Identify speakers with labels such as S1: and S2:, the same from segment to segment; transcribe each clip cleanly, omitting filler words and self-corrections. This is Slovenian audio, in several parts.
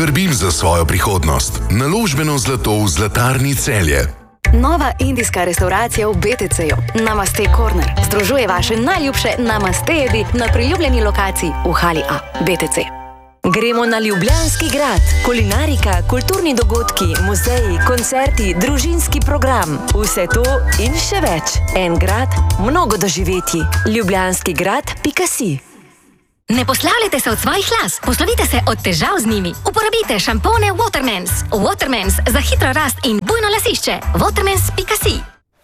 S1: Skrbim za svojo prihodnost. Naložbeno zlato v Zlatarni Celje.
S2: Nova indijska restauracija v BTC-ju, Namaste Corner, združuje vaše najljubše namaste jedi na priljubljeni lokaciji v hali A, BTC.
S3: Gremo na Ljubljanski grad. Kulinarika, kulturni dogodki, muzeji, koncerti, družinski program. Vse to in še več. En grad, mnogo doživetij. Ljubljanskigrad.si.
S4: Ne poslavljajte se od svojih las, poslovite se od težav z njimi. Uporabite šampone Watermans. Watermans za hitro rast in bujno lasišče. Watermans.si.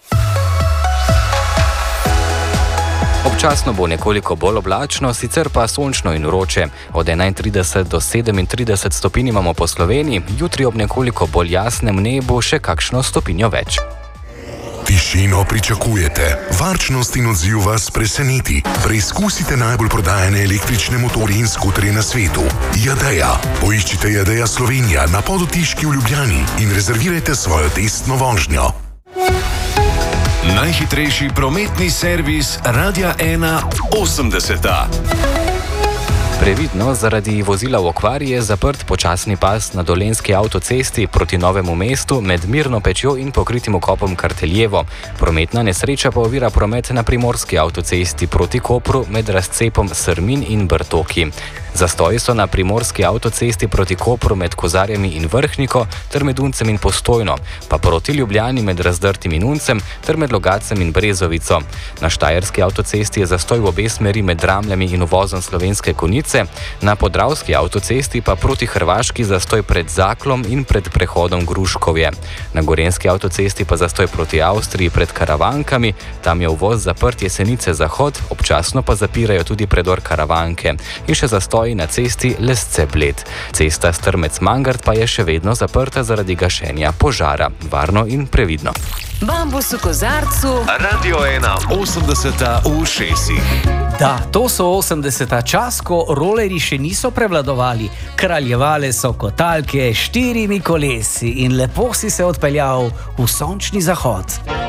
S5: Občasno bo nekoliko bolj oblačno, sicer pa sončno in vroče. Od 31 do 37 stopinj imamo po Sloveniji, jutri ob nekoliko bolj jasnem nebu še kakšno stopinjo več.
S1: Tišino pričakujete, varčnost in odziv vas preseneti. Preizkusite najbolj prodajane električne motorje in skuterje na svetu. Jadeja. Poiščite Jadeja Slovenija na Podotiški v Ljubljani in rezervirajte svojo testno vožnjo.
S6: Najhitrejši prometni servis Radia 1 80.
S5: Previdno, zaradi vozila v okvari je zaprt počasni pas na Dolenjski avtocesti proti Novemu mestu med Mirno Pečjo in pokritim okopom Karteljevo. Prometna nesreča pa ovira promet na Primorski avtocesti proti Kopru med razcepom Srmin in Brtoki. Zastoji so na Primorski avtocesti proti Kopru med Kozarjami in Vrhniko ter med Uncem in Postojno, pa proti Ljubljani med Razdrtim in Uncem ter med Logacem in Brezovico. Na Štajerski avtocesti je zastoj v obe smeri med Dramljami in uvozom Slovenske Konjice, na Podravski avtocesti pa proti Hrvaški zastoj pred Zaklom in pred prehodom Gruškovje. Na Gorenjski avtocesti pa zastoj proti Avstriji pred Karavankami, tam je uvoz zaprt Jesenice Zahod, občasno pa zapirajo tudi predor Karavanke. In še zastoj na cesti Lesce-Bled. Cesta Strmec-Mangart pa je še vedno zaprta zaradi gašenja požara. Varno in previdno.
S3: Bambus v kozarcu.
S6: Radio 1 80 v ušesih.
S7: Da, to so 80. čas, ko rolerji še niso prevladovali. Kraljevale so kotalke s 4 kolesi in lepo si se odpeljal v sončni zahod.